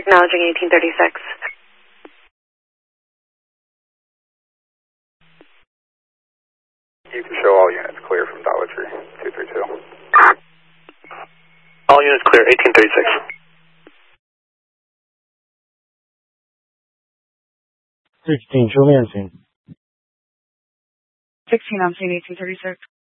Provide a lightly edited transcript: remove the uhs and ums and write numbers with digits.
Acknowledging 1836. You can show all units clear from Dollar Tree, 232. All units clear, 1836. 16, show me on scene. 16 on scene, 1836.